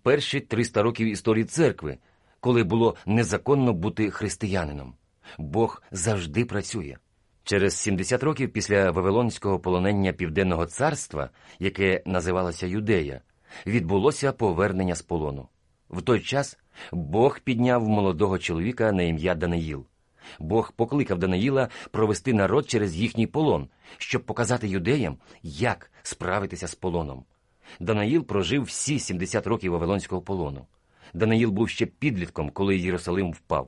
перші 300 років історії церкви, коли було незаконно бути християнином. Бог завжди працює. Через 70 років після Вавилонського полонення Південного царства, яке називалося Юдея, відбулося повернення з полону. В той час Бог підняв молодого чоловіка на ім'я Даниїл. Бог покликав Даниїла провести народ через їхній полон, щоб показати юдеям, як справитися з полоном. Даниїл прожив всі 70 років Вавилонського полону. Даниїл був ще підлітком, коли Єрусалим впав.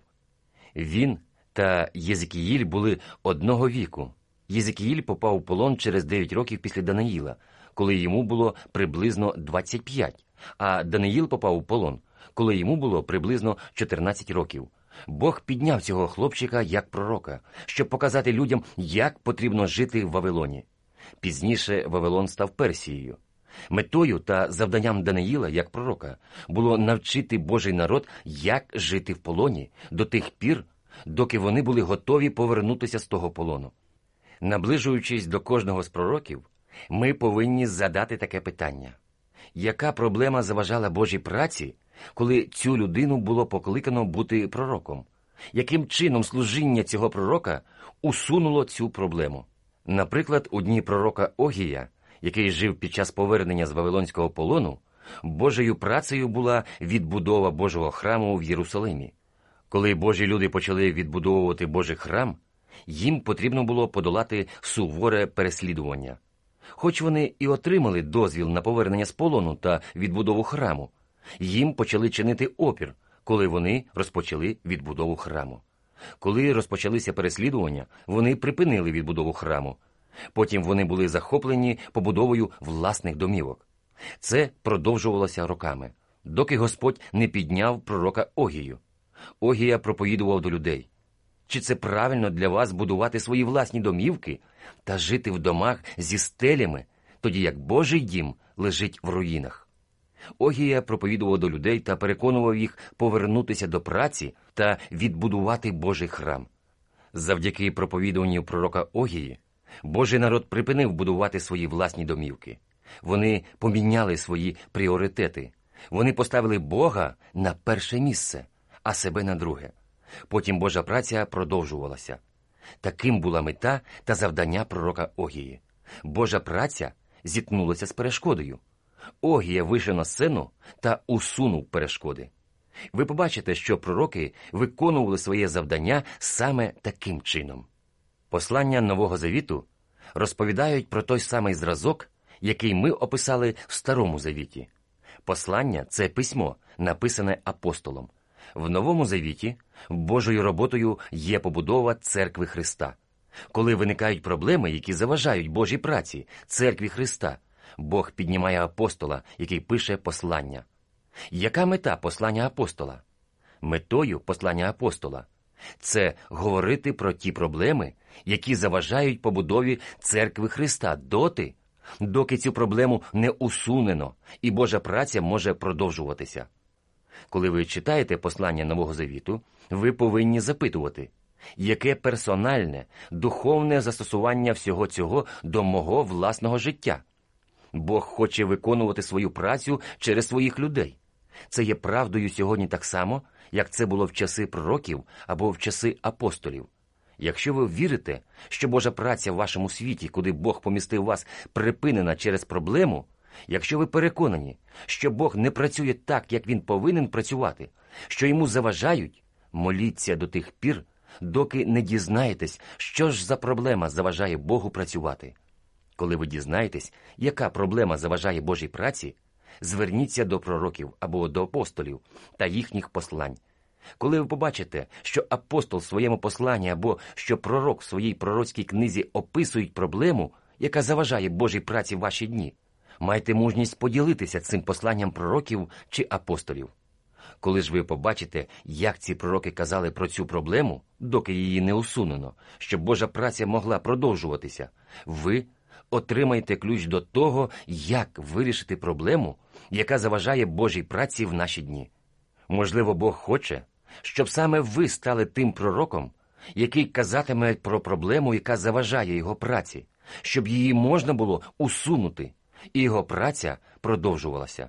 Він та Єзекіїль були одного віку. Єзекіїль попав у полон через 9 років після Даниїла, коли йому було приблизно 25, а Даниїл попав у полон, коли йому було приблизно 14 років. Бог підняв цього хлопчика як пророка, щоб показати людям, як потрібно жити в Вавилоні. Пізніше Вавилон став Персією. Метою та завданням Даниїла, як пророка, було навчити Божий народ, як жити в полоні до тих пір, доки вони були готові повернутися з того полону. Наближуючись до кожного з пророків, ми повинні задати таке питання. Яка проблема заважала Божій праці, коли цю людину було покликано бути пророком? Яким чином служіння цього пророка усунуло цю проблему? Наприклад, у дні пророка Огія, який жив під час повернення з Вавилонського полону, Божою працею була відбудова Божого храму в Єрусалимі. Коли Божі люди почали відбудовувати Божий храм, їм потрібно було подолати суворе переслідування. Хоч вони і отримали дозвіл на повернення з полону та відбудову храму, їм почали чинити опір, коли вони розпочали відбудову храму. Коли розпочалися переслідування, вони припинили відбудову храму. Потім вони були захоплені побудовою власних домівок. Це продовжувалося роками, доки Господь не підняв пророка Огію. Огія проповідував до людей. Чи це правильно для вас будувати свої власні домівки та жити в домах зі стелями, тоді як Божий дім лежить в руїнах? Огія проповідував до людей та переконував їх повернутися до праці та відбудувати Божий храм. Завдяки проповідуванню пророка Огії, Божий народ припинив будувати свої власні домівки. Вони поміняли свої пріоритети. Вони поставили Бога на перше місце, а себе на друге. Потім Божа праця продовжувалася. Таким була мета та завдання пророка Огії. Божа праця зіткнулася з перешкодою. Огія вийшов на сцену та усунув перешкоди. Ви побачите, що пророки виконували своє завдання саме таким чином. Послання Нового Завіту розповідають про той самий зразок, який ми описали в Старому Завіті. Послання – це письмо, написане апостолом. В Новому Завіті Божою роботою є побудова Церкви Христа. Коли виникають проблеми, які заважають Божій праці, Церкві Христа, Бог піднімає апостола, який пише послання. Яка мета послання апостола? Метою послання апостола – це говорити про ті проблеми, які заважають побудові Церкви Христа доти, доки цю проблему не усунено, і Божа праця може продовжуватися. Коли ви читаєте послання Нового Завіту, ви повинні запитувати, яке персональне, духовне застосування всього цього до мого власного життя? Бог хоче виконувати свою працю через своїх людей. Це є правдою сьогодні так само, як це було в часи пророків або в часи апостолів. Якщо ви вірите, що Божа праця в вашому світі, куди Бог помістив вас, припинена через проблему, якщо ви переконані, що Бог не працює так, як Він повинен працювати, що Йому заважають, моліться до тих пір, доки не дізнаєтесь, що ж за проблема заважає Богу працювати. Коли ви дізнаєтесь, яка проблема заважає Божій праці, зверніться до пророків або до апостолів та їхніх послань. Коли ви побачите, що апостол в своєму посланні або що пророк в своїй пророцькій книзі описують проблему, яка заважає Божій праці в ваші дні, майте мужність поділитися цим посланням пророків чи апостолів. Коли ж ви побачите, як ці пророки казали про цю проблему, доки її не усунено, щоб Божа праця могла продовжуватися, ви отримаєте ключ до того, як вирішити проблему, яка заважає Божій праці в наші дні. Можливо, Бог хоче, щоб саме ви стали тим пророком, який казатиме про проблему, яка заважає його праці, щоб її можна було усунути, і його праця продовжувалася.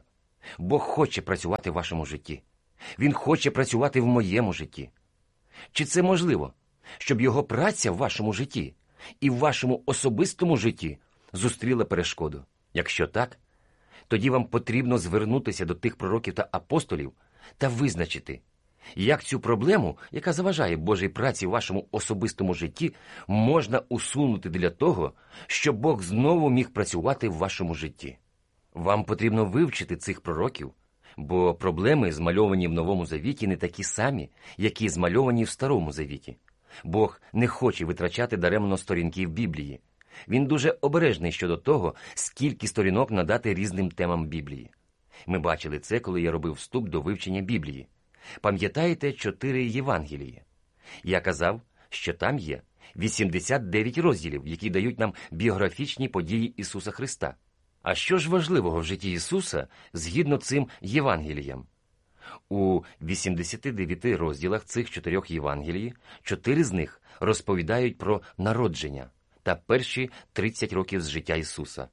Бог хоче працювати в вашому житті. Він хоче працювати в моєму житті. Чи це можливо, щоб його праця в вашому житті і в вашому особистому житті зустріла перешкоду? Якщо так, тоді вам потрібно звернутися до тих пророків та апостолів та визначити, як цю проблему, яка заважає Божій праці в вашому особистому житті, можна усунути для того, щоб Бог знову міг працювати в вашому житті. Вам потрібно вивчити цих пророків, бо проблеми, змальовані в Новому Завіті, не такі самі, які змальовані в Старому Завіті. Бог не хоче витрачати даремно сторінків Біблії. Він дуже обережний щодо того, скільки сторінок надати різним темам Біблії. Ми бачили це, коли я робив вступ до вивчення Біблії. Пам'ятаєте 4 Євангелії? Я казав, що там є 89 розділів, які дають нам біографічні події Ісуса Христа. А що ж важливого в житті Ісуса згідно цим Євангеліям? У 89 розділах цих 4 Євангелії 4 з них розповідають про народження та перші 30 років з життя Ісуса.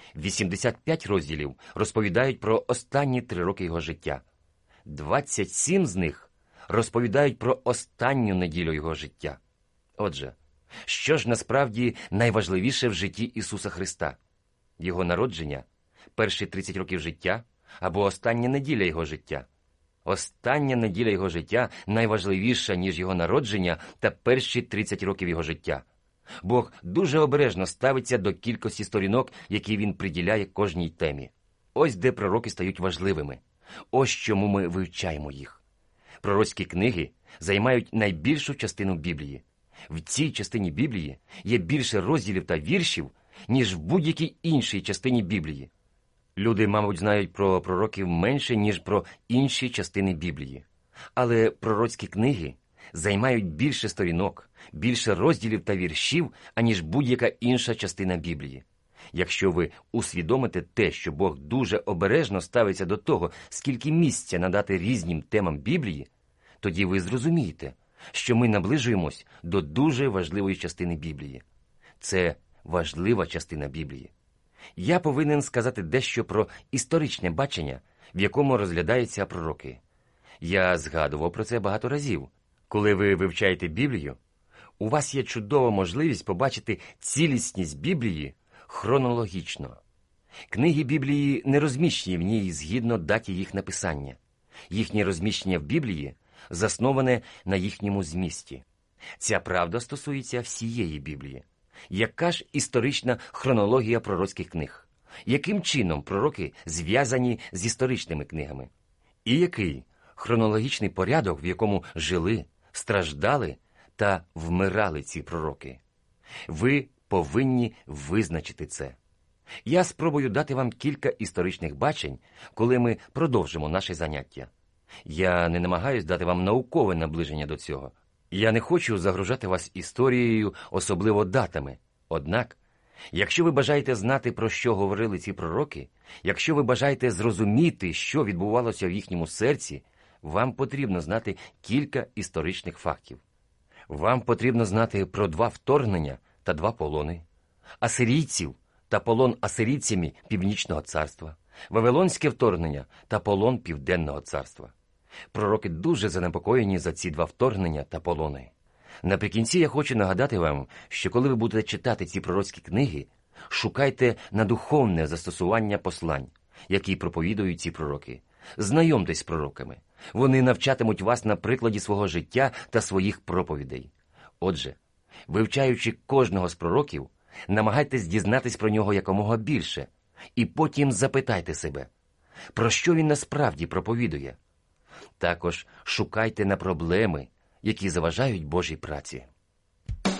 85 розділів розповідають про останні 3 роки Його життя. 27 з них розповідають про останню неділю Його життя. Отже, що ж насправді найважливіше в житті Ісуса Христа? Його народження, перші 30 років життя або остання неділя Його життя? Остання неділя Його життя найважливіша, ніж Його народження та перші 30 років Його життя. Бог дуже обережно ставиться до кількості сторінок, які Він приділяє кожній темі. Ось де пророки стають важливими. Ось чому ми вивчаємо їх. Пророцькі книги займають найбільшу частину Біблії. В цій частині Біблії є більше розділів та віршів, ніж в будь-якій іншій частині Біблії. Люди, мабуть, знають про пророків менше, ніж про інші частини Біблії. Але пророцькі книги займають більше сторінок, більше розділів та віршів, аніж будь-яка інша частина Біблії. Якщо ви усвідомите те, що Бог дуже обережно ставиться до того, скільки місця надати різним темам Біблії, тоді ви зрозумієте, що ми наближуємось до дуже важливої частини Біблії. Це важлива частина Біблії. Я повинен сказати дещо про історичне бачення, в якому розглядаються пророки. Я згадував про це багато разів. Коли ви вивчаєте Біблію, у вас є чудова можливість побачити цілісність Біблії хронологічно. Книги Біблії не розміщені в ній згідно даті їх написання. Їхнє розміщення в Біблії засноване на їхньому змісті. Ця правда стосується всієї Біблії. Яка ж історична хронологія пророцьких книг? Яким чином пророки зв'язані з історичними книгами? І який хронологічний порядок, в якому жили, страждали та вмирали ці пророки? Ви повинні визначити це. Я спробую дати вам кілька історичних бачень, коли ми продовжимо наше заняття. Я не намагаюсь дати вам наукове наближення до цього. Я не хочу загружати вас історією, особливо датами. Однак, якщо ви бажаєте знати, про що говорили ці пророки, якщо ви бажаєте зрозуміти, що відбувалося в їхньому серці, вам потрібно знати кілька історичних фактів. Вам потрібно знати про 2 вторгнення та 2 полони, асирійців та полон асирійцями Північного царства, Вавилонське вторгнення та полон Південного царства. Пророки дуже занепокоєні за ці 2 вторгнення та полони. Наприкінці я хочу нагадати вам, що коли ви будете читати ці пророцькі книги, шукайте на духовне застосування послань, які проповідують ці пророки. Знайомтесь з пророками. Вони навчатимуть вас на прикладі свого життя та своїх проповідей. Отже, вивчаючи кожного з пророків, намагайтесь дізнатись про нього якомога більше, і потім запитайте себе, про що він насправді проповідує. Також шукайте на проблеми, які заважають Божій праці.